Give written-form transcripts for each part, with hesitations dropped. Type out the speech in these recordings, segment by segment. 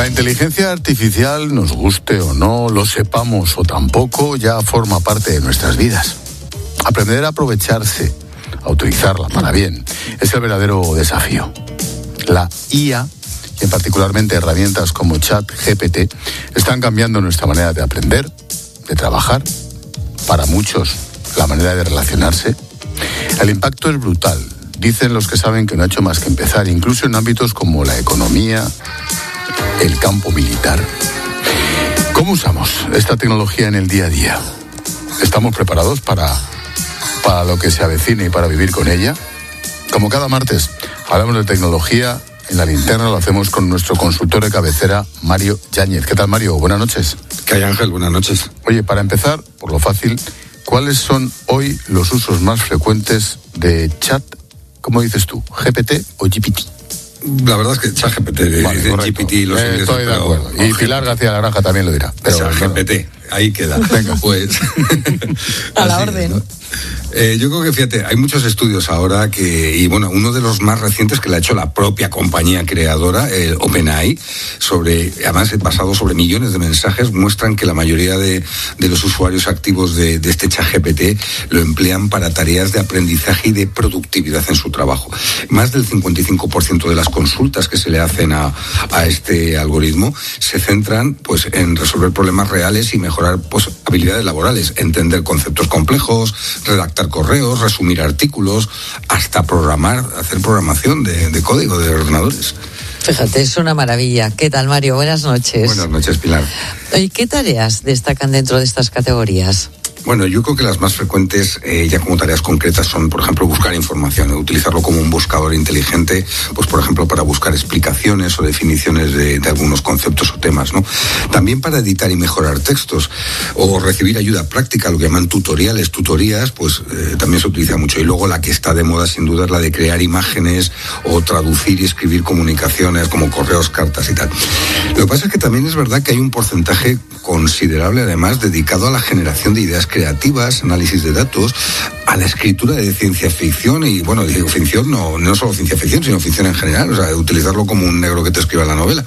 La inteligencia artificial, nos guste o no, lo sepamos o tampoco, ya forma parte de nuestras vidas. Aprender a aprovecharse, a utilizarla para bien, es el verdadero desafío. La IA, y en particularmente herramientas como ChatGPT, están cambiando nuestra manera de aprender, de trabajar, para muchos la manera de relacionarse. El impacto es brutal. Dicen los que saben que no ha hecho más que empezar, incluso en ámbitos como la economía, el campo militar. ¿Cómo usamos esta tecnología en el día a día? ¿Estamos preparados para lo que se avecina y para vivir con ella? Como cada martes, hablamos de tecnología. En la linterna lo hacemos con nuestro consultor de cabecera, Mario Yáñez. ¿Qué tal, Mario? Buenas noches. ¿Qué hay, Ángel? Buenas noches. Oye, para empezar, por lo fácil, ¿cuáles son hoy los usos más frecuentes de chat, como dices tú, GPT o GPT? La verdad es que ChatGPT, vale, GPT, los ingleses, estoy de acuerdo. Y Pilar García de la Granja también lo dirá. Pero ChatGPT, ahí queda. Venga, pues a la orden. ¿No? Yo creo que, fíjate, hay muchos estudios ahora y bueno, uno de los más recientes que le ha hecho la propia compañía creadora, OpenAI, además basado sobre millones de mensajes, muestran que la mayoría de los usuarios activos de este ChatGPT lo emplean para tareas de aprendizaje y de productividad en su trabajo. Más del 55% de las consultas que se le hacen a este algoritmo se centran pues en resolver problemas reales y mejorar pues habilidades laborales, entender conceptos complejos, redactar correos, resumir artículos, hasta hacer programación de código de ordenadores. Fíjate, es una maravilla. ¿Qué tal, Mario? Buenas noches. Buenas noches, Pilar. ¿Y qué tareas destacan dentro de estas categorías? Bueno, yo creo que las más frecuentes, ya como tareas concretas, son, por ejemplo, buscar información, utilizarlo como un buscador inteligente, pues, por ejemplo, para buscar explicaciones o definiciones de algunos conceptos o temas, ¿no? También para editar y mejorar textos, o recibir ayuda práctica, lo que llaman tutorías, pues también se utiliza mucho. Y luego la que está de moda, sin duda, es la de crear imágenes o traducir y escribir comunicaciones, como correos, cartas y tal. Lo que pasa es que también es verdad que hay un porcentaje considerable, además, dedicado a la generación de ideas creativas, análisis de datos, a la escritura de ciencia ficción. Y bueno, digo ficción, no solo ciencia ficción, sino ficción en general, o sea, utilizarlo como un negro que te escriba la novela.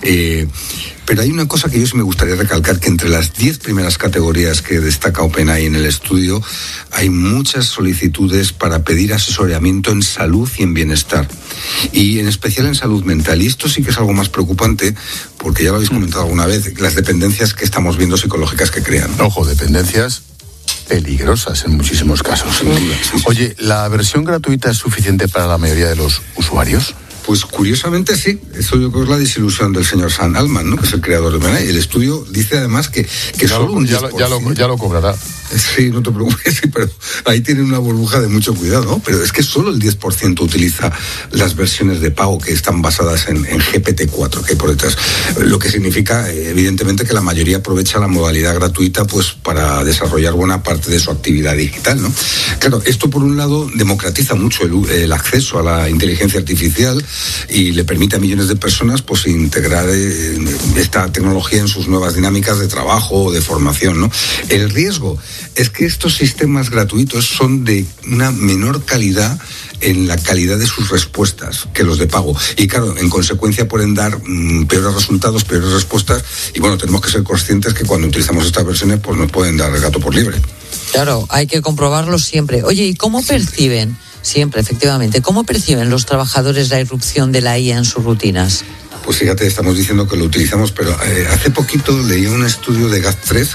Pero hay una cosa que yo sí me gustaría recalcar, que entre las 10 primeras categorías que destaca OpenAI en el estudio, hay muchas solicitudes para pedir asesoramiento en salud y en bienestar, y en especial en salud mental. Y esto sí que es algo más preocupante, porque ya lo habéis comentado alguna vez, las dependencias que estamos viendo psicológicas que crean. Ojo, dependencias peligrosas en muchísimos casos. Sin duda. Sí. Oye, ¿la versión gratuita es suficiente para la mayoría de los usuarios? Pues curiosamente sí, eso yo creo que es la desilusión del señor Sam Altman, ¿no?, que es el creador de OpenAI. El estudio dice además que solo un 10%. Ya lo cobrará. Sí, no te preocupes, sí, pero ahí tienen una burbuja de mucho cuidado, ¿no? Pero es que solo el 10% utiliza las versiones de pago que están basadas en GPT-4, que hay por detrás. Lo que significa, evidentemente, que la mayoría aprovecha la modalidad gratuita pues para desarrollar buena parte de su actividad digital, ¿no? Claro, esto por un lado democratiza mucho el acceso a la inteligencia artificial y le permite a millones de personas pues integrar esta tecnología en sus nuevas dinámicas de trabajo o de formación, ¿no? El riesgo es que estos sistemas gratuitos son de una menor calidad en la calidad de sus respuestas que los de pago. Y claro, en consecuencia pueden dar peores resultados, peores respuestas. Y bueno, tenemos que ser conscientes que cuando utilizamos estas versiones, pues nos pueden dar el gato por liebre. Claro, hay que comprobarlo siempre. Oye, ¿y cómo perciben? Siempre, efectivamente. ¿Cómo perciben los trabajadores la irrupción de la IA en sus rutinas? Pues fíjate, estamos diciendo que lo utilizamos, pero hace poquito leí un estudio de GAT3,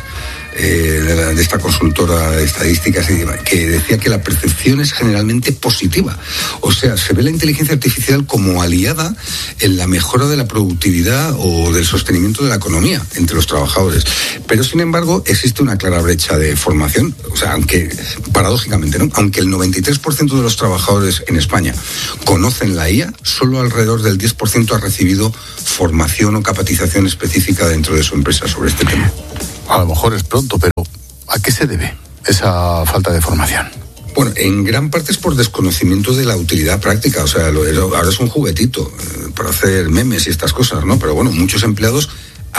de esta consultora de estadísticas, que decía que la percepción es generalmente positiva. O sea, se ve la inteligencia artificial como aliada en la mejora de la productividad o del sostenimiento de la economía entre los trabajadores. Pero, sin embargo, existe una clara brecha de formación. O sea, aunque, paradójicamente, ¿no?, aunque el 93% de los trabajadores en España conocen la IA, solo alrededor del 10% ha recibido formación o capacitación específica dentro de su empresa sobre este tema. A lo mejor es pronto, pero ¿a qué se debe esa falta de formación? Bueno, en gran parte es por desconocimiento de la utilidad práctica. O sea, ahora es un juguetito para hacer memes y estas cosas, ¿no? Pero bueno, muchos empleados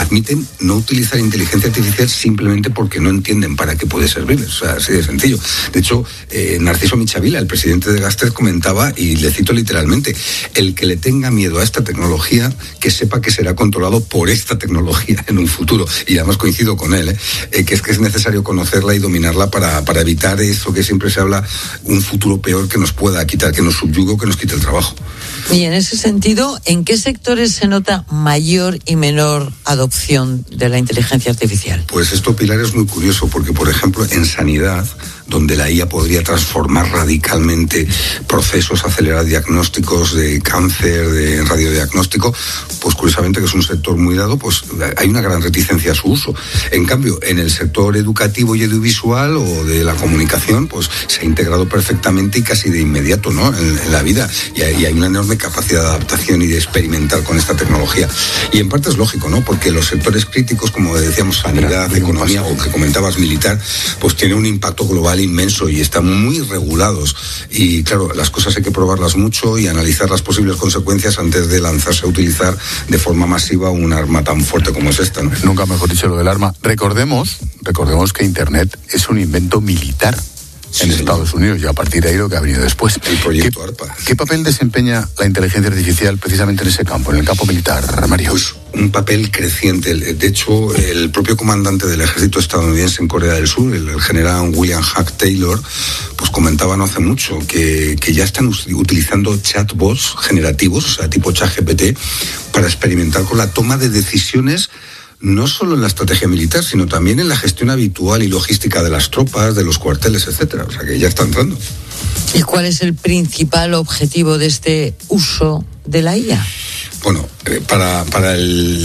admiten no utilizar inteligencia artificial simplemente porque no entienden para qué puede servirles. O sea, así de sencillo. De hecho, Narciso Michavila, el presidente de Gastet, comentaba, y le cito literalmente, el que le tenga miedo a esta tecnología, que sepa que será controlado por esta tecnología en un futuro. Y además coincido con él, que es necesario conocerla y dominarla para evitar eso que siempre se habla, un futuro peor que nos pueda quitar, que nos subyugue, que nos quite el trabajo. Y en ese sentido, ¿en qué sectores se nota mayor y menor adopción de la inteligencia artificial? Pues esto, Pilar, es muy curioso, porque, por ejemplo, en sanidad, donde la IA podría transformar radicalmente procesos, acelerar diagnósticos de cáncer, de radiodiagnóstico, pues curiosamente, que es un sector muy dado, pues hay una gran reticencia a su uso. En cambio, en el sector educativo y audiovisual o de la comunicación, pues se ha integrado perfectamente y casi de inmediato, ¿no?, en la vida, y hay una enorme capacidad de adaptación y de experimentar con esta tecnología. Y en parte es lógico, ¿no?, porque los sectores críticos, como decíamos, sanidad, economía o que comentabas, militar, pues tiene un impacto global inmenso y están muy regulados. Y claro, las cosas hay que probarlas mucho y analizar las posibles consecuencias antes de lanzarse a utilizar de forma masiva un arma tan fuerte como es esta, ¿no? Nunca mejor dicho lo del arma. Recordemos que Internet es un invento militar en Estados Unidos, y a partir de ahí lo que ha venido después. El proyecto ARPA. ¿Qué papel desempeña la inteligencia artificial precisamente en ese campo, en el campo militar, Mario? Pues un papel creciente. De hecho, el propio comandante del ejército estadounidense en Corea del Sur, el general William Hack Taylor, pues comentaba no hace mucho que ya están utilizando chatbots generativos, o sea, tipo ChatGPT, para experimentar con la toma de decisiones, no solo en la estrategia militar, sino también en la gestión habitual y logística de las tropas, de los cuarteles, etcétera. O sea, que ya está entrando. ¿Y cuál es el principal objetivo de este uso de la IA? Bueno, para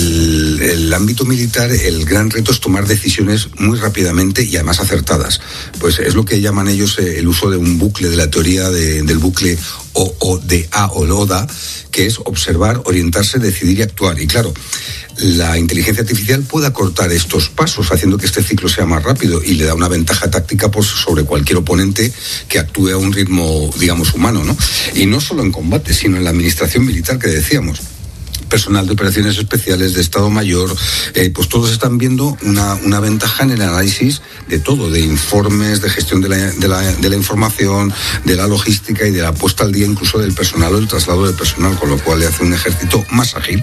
el ámbito militar, el gran reto es tomar decisiones muy rápidamente y además acertadas. Pues es lo que llaman ellos el uso de un bucle, de la teoría del bucle OODA o LODA, que es observar, orientarse, decidir y actuar. Y claro, la inteligencia artificial puede acortar estos pasos, haciendo que este ciclo sea más rápido, y le da una ventaja táctica sobre cualquier oponente que actúe a un ritmo, digamos, humano, ¿no? Y no solo en combate, sino en la administración militar, que decíamos. Personal de operaciones especiales, de Estado Mayor, pues todos están viendo una ventaja en el análisis de todo, de informes, de gestión de la información, de la logística y de la puesta al día incluso del personal o el traslado del personal, con lo cual le hace un ejército más ágil.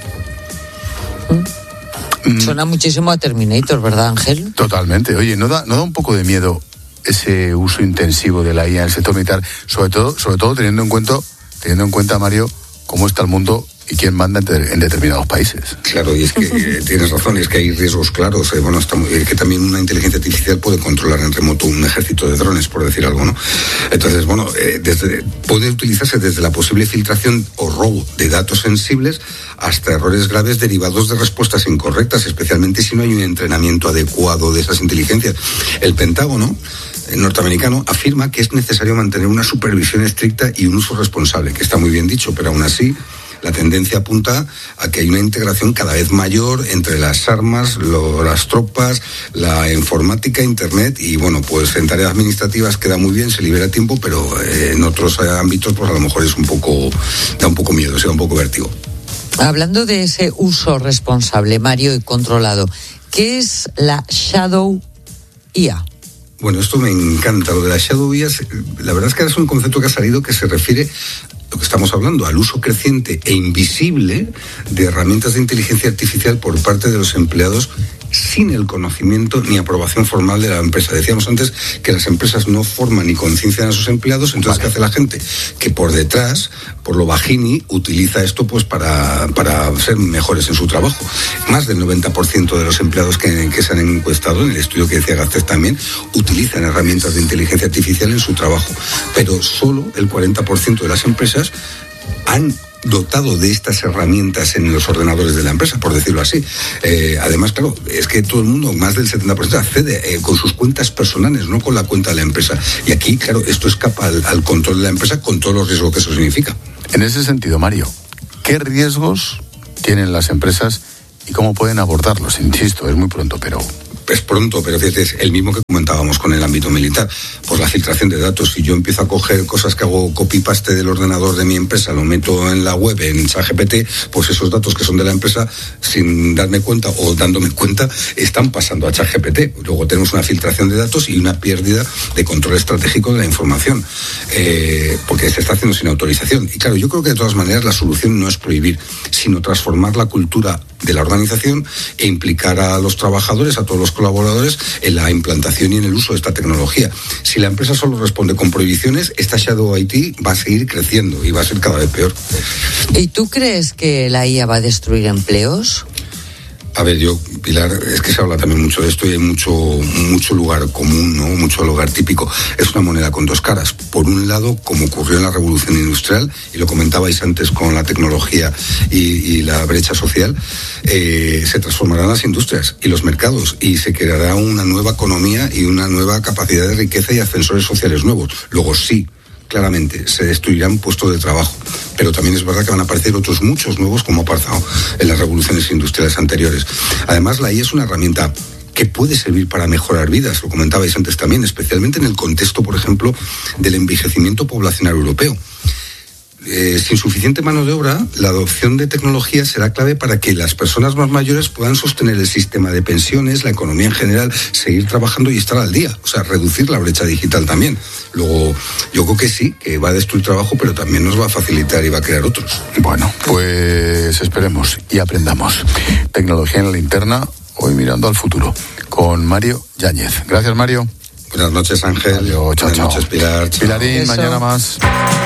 Suena muchísimo a Terminator, ¿verdad, Ángel? Totalmente. Oye, ¿no da un poco de miedo ese uso intensivo de la IA en el sector militar? Sobre todo teniendo en cuenta, Mario, cómo está el mundo y quién manda en determinados países. Claro, y es que tienes razón, es que hay riesgos claros. Bueno, que también una inteligencia artificial puede controlar en remoto un ejército de drones, por decir algo, ¿no? Entonces, bueno, puede utilizarse desde la posible filtración o robo de datos sensibles hasta errores graves derivados de respuestas incorrectas, especialmente si no hay un entrenamiento adecuado de esas inteligencias. El Pentágono norteamericano afirma que es necesario mantener una supervisión estricta y un uso responsable, que está muy bien dicho, pero aún así la tendencia apunta a que hay una integración cada vez mayor entre las armas, las tropas, la informática, Internet, y bueno, pues en tareas administrativas queda muy bien, se libera tiempo, pero en otros ámbitos pues a lo mejor da un poco miedo, se da un poco vértigo. Hablando de ese uso responsable, Mario, y controlado, ¿qué es la Shadow IA? Bueno, esto me encanta, lo de la Shadow IA, la verdad es que es un concepto que ha salido que se refiere, lo que estamos hablando, al uso creciente e invisible de herramientas de inteligencia artificial por parte de los empleados sin el conocimiento ni aprobación formal de la empresa. Decíamos antes que las empresas no forman ni conciencian a sus empleados, entonces ¿qué hace la gente? Que por detrás, por lo bajini, utiliza esto pues para ser mejores en su trabajo. Más del 90% de los empleados que se han encuestado, en el estudio que decía Gastet también, utilizan herramientas de inteligencia artificial en su trabajo, pero solo el 40% de las empresas han dotado de estas herramientas en los ordenadores de la empresa, por decirlo así. Además, claro, es que todo el mundo, más del 70%, accede con sus cuentas personales, no con la cuenta de la empresa. Y aquí, claro, esto escapa al control de la empresa con todos los riesgos que eso significa. En ese sentido, Mario, ¿qué riesgos tienen las empresas y cómo pueden abordarlos? Insisto, es muy pronto, pero es pronto, pero es el mismo que comentábamos con el ámbito militar. Pues la filtración de datos. Si yo empiezo a coger cosas que hago copy-paste del ordenador de mi empresa, lo meto en la web, en ChatGPT, pues esos datos que son de la empresa, sin darme cuenta o dándome cuenta, están pasando a ChatGPT. Luego tenemos una filtración de datos y una pérdida de control estratégico de la información, porque se está haciendo sin autorización. Y claro, yo creo que de todas maneras la solución no es prohibir, sino transformar la cultura de la organización e implicar a los trabajadores, a todos los colaboradores, en la implantación y en el uso de esta tecnología. Si la empresa solo responde con prohibiciones, esta Shadow IT va a seguir creciendo y va a ser cada vez peor. ¿Y tú crees que la IA va a destruir empleos? A ver, Pilar, es que se habla también mucho de esto y hay mucho lugar común, ¿no? Mucho lugar típico. Es una moneda con dos caras. Por un lado, como ocurrió en la Revolución Industrial, y lo comentabais antes con la tecnología y la brecha social, se transformarán las industrias y los mercados y se creará una nueva economía y una nueva capacidad de riqueza y ascensores sociales nuevos. Luego sí, claramente, se destruirán puestos de trabajo. Pero también es verdad que van a aparecer otros muchos nuevos, como ha pasado en las revoluciones industriales anteriores. Además, la IA es una herramienta que puede servir para mejorar vidas, lo comentabais antes también, especialmente en el contexto, por ejemplo, del envejecimiento poblacional europeo. Sin suficiente mano de obra, la adopción de tecnología será clave para que las personas más mayores puedan sostener el sistema de pensiones, la economía en general, seguir trabajando y estar al día. O sea, reducir la brecha digital también. Luego, yo creo que sí, que va a destruir trabajo, pero también nos va a facilitar y va a crear otros. Bueno, pues esperemos y aprendamos. Tecnología en la linterna, hoy mirando al futuro, con Mario Yáñez. Gracias, Mario. Buenas noches, Ángel. Mario, chao, Buenas noches, Pilar. Chao. Pilarín, Eso. mañana más.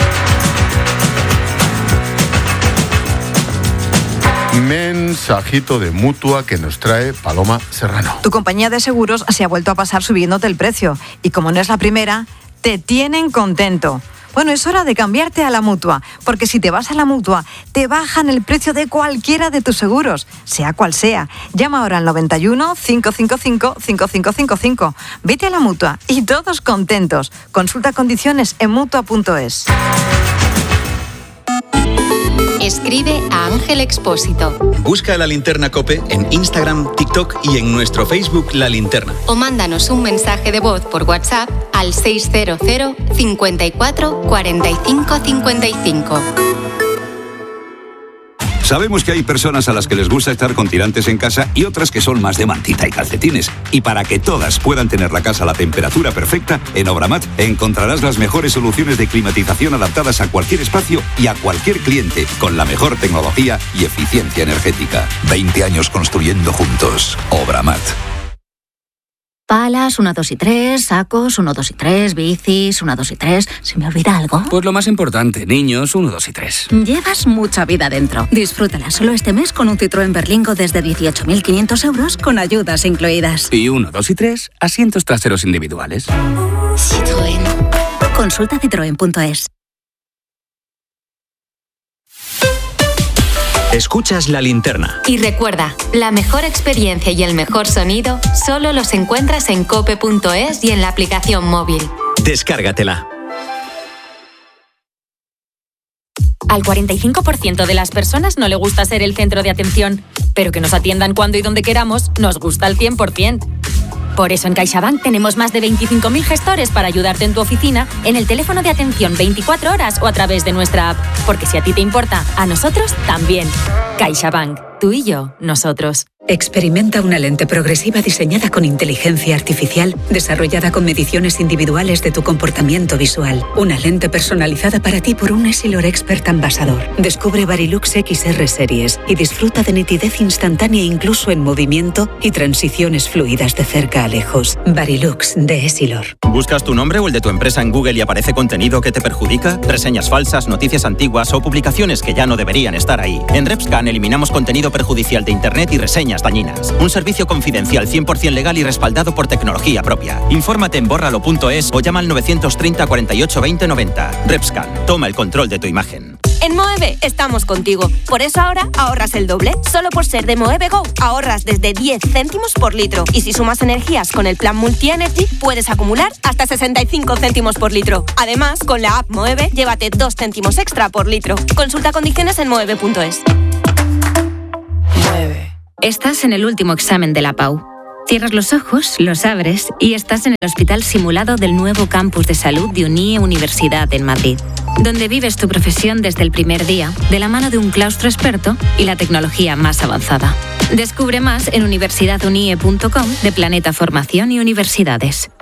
Mensajito de Mutua que nos trae Paloma Serrano. Tu compañía de seguros se ha vuelto a pasar subiéndote el precio y como no es la primera, te tienen contento. Bueno, es hora de cambiarte a la Mutua, porque si te vas a la Mutua, te bajan el precio de cualquiera de tus seguros, sea cual sea. Llama ahora al 91 555 5555. Vete a la Mutua y todos contentos. Consulta condiciones en Mutua.es. Escribe a Ángel Expósito. Busca La Linterna COPE en Instagram, TikTok y en nuestro Facebook La Linterna. O mándanos un mensaje de voz por WhatsApp al 600 54 45 55. Sabemos que hay personas a las que les gusta estar con tirantes en casa y otras que son más de mantita y calcetines. Y para que todas puedan tener la casa a la temperatura perfecta, en Obramat encontrarás las mejores soluciones de climatización adaptadas a cualquier espacio y a cualquier cliente, con la mejor tecnología y eficiencia energética. 20 años construyendo juntos. Obramat. Palas, 1, 2 y 3, sacos, 1, 2 y 3, bicis, 1, 2 y 3. ¿Se me olvida algo? Pues lo más importante, niños, 1, 2 y 3. Llevas mucha vida dentro. Disfrútala solo este mes con un Citroën Berlingo desde 18.500 euros con ayudas incluidas. Y 1, 2 y 3, asientos traseros individuales. Citroën. Consulta citroen.es. Escuchas La Linterna. Y recuerda, la mejor experiencia y el mejor sonido solo los encuentras en cope.es y en la aplicación móvil. Descárgatela. Al 45% de las personas no le gusta ser el centro de atención, pero que nos atiendan cuando y donde queramos nos gusta al 100%. Por eso en CaixaBank tenemos más de 25.000 gestores para ayudarte en tu oficina, en el teléfono de atención 24 horas o a través de nuestra app. Porque si a ti te importa, a nosotros también. CaixaBank. Tú y yo, nosotros. Experimenta una lente progresiva diseñada con inteligencia artificial, desarrollada con mediciones individuales de tu comportamiento visual. Una lente personalizada para ti por un Essilor Expert Ambassador. Descubre Varilux XR Series y disfruta de nitidez instantánea incluso en movimiento y transiciones fluidas de cerca a lejos. Varilux de Essilor. ¿Buscas tu nombre o el de tu empresa en Google y aparece contenido que te perjudica? Reseñas falsas, noticias antiguas o publicaciones que ya no deberían estar ahí. En Repscan eliminamos contenido perjudicial de Internet y reseñas dañinas. Un servicio confidencial 100% legal y respaldado por tecnología propia. Infórmate en bórralo.es o llama al 930 48 20 90. Repscan, toma el control de tu imagen. En Moeve estamos contigo. Por eso ahora ahorras el doble. Solo por ser de Moeve Go ahorras desde 10 céntimos por litro. Y si sumas energías con el plan Multi-Energy, puedes acumular hasta 65 céntimos por litro. Además, con la app Moeve, llévate 2 céntimos extra por litro. Consulta condiciones en moeve.es. Estás en el último examen de la PAU. Cierras los ojos, los abres y estás en el hospital simulado del nuevo campus de salud de UNIE Universidad en Madrid, donde vives tu profesión desde el primer día, de la mano de un claustro experto y la tecnología más avanzada. Descubre más en universidadunie.com de Planeta Formación y Universidades.